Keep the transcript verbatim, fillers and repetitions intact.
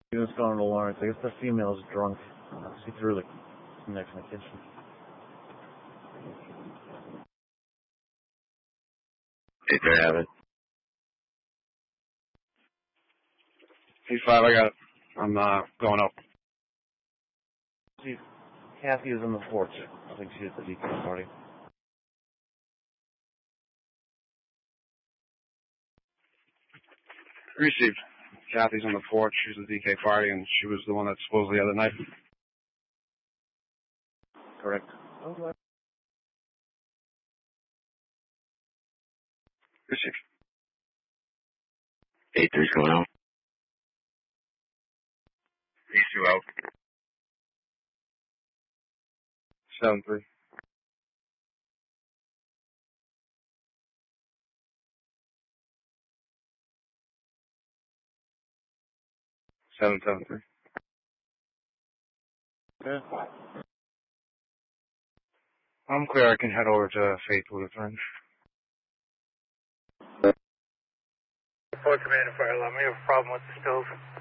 Unit's going to Lawrence. I guess the female's drunk. She threw the next in the kitchen. Hey, there, have it. Hey, five, I got it. I'm uh, going up. See, Kathy is on the porch. I think she's at the D K party. Received. Kathy's on the porch. She's at the D K party, and she was the one that supposedly had the knife. Correct. Okay. Received. Eight three's going out. These two out. Seven three. Seven seven three. Okay. I'm clear. I can head over to Faith Lutheran. Report command and fire alarm. We have a problem with the stove.